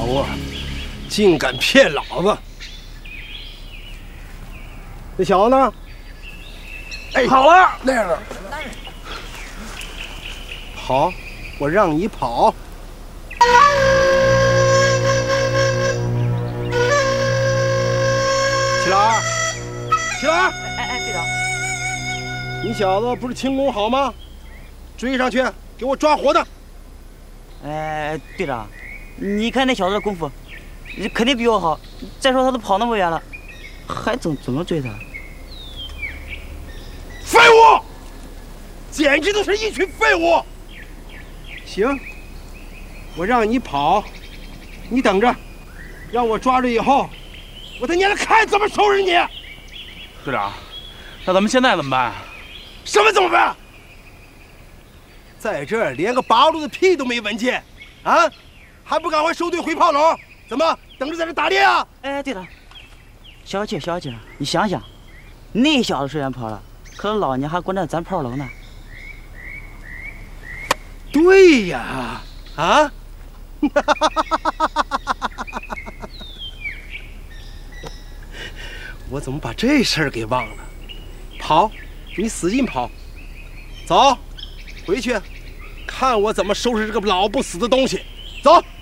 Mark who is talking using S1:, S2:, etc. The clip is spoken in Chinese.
S1: 头啊，竟敢骗老子！那小子呢？哎，
S2: 跑了，
S1: 那样。好，我让你跑。齐老二，齐老二，
S3: 哎，队长，
S1: 你小子不是轻功好吗？追上去，给我抓活的！
S3: 哎，队长，你看那小子的功夫，肯定比我好。再说他都跑那么远了，还怎么追他？
S1: 废物，简直都是一群废物！行，我让你跑，你等着，让我抓住以后，我他娘的看怎么收拾你！
S2: 队长，那咱们现在怎么办？
S1: 什么怎么办？在这儿连个八路的屁都没闻见，啊，还不赶快收队回炮楼？怎么等着在这打猎啊？
S3: 哎，队长，小姐，你想想，那小子虽然跑了，可是老娘还关着咱炮楼呢。
S1: 对呀，啊，我怎么把这事儿给忘了？跑，你使劲跑，走，回去，看我怎么收拾这个老不死的东西。走。